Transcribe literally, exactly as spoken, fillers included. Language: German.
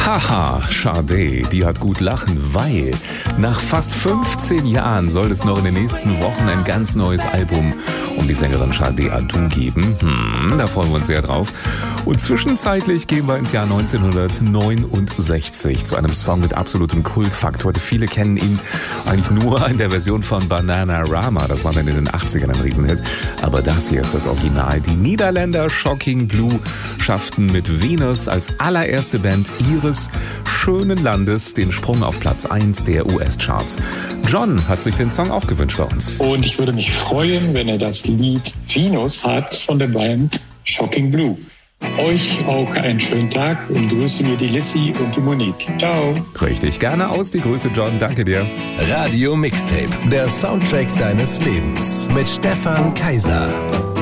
Haha, Sade, die hat gut lachen, weil nach fast fünfzehn Jahren soll es noch in den nächsten Wochen ein ganz neues Album um die Sängerin Sade Adu geben. Hm, da freuen wir uns sehr drauf. Und zwischenzeitlich gehen wir ins Jahr neunzehnhundertneunundsechzig zu einem Song mit absolutem Kultfaktor. Viele kennen ihn eigentlich nur in der Version von Bananarama. Das war dann in den achtzigern ein Riesenhit. Aber das hier ist das Original. Die Niederländer Shocking Blue schafften mit Venus als allererste Band ihres schönen Landes den Sprung auf Platz eins der U S-Charts. John hat sich den Song auch gewünscht bei uns. Und ich würde mich freuen, wenn er das Lied Venus hat von der Band Shocking Blue. Euch auch einen schönen Tag und grüße mir die Lissy und die Monique. Ciao. Richtig, gerne aus. Die Grüße, John. Danke dir. Radio Mixtape, der Soundtrack deines Lebens mit Stefan Kaiser.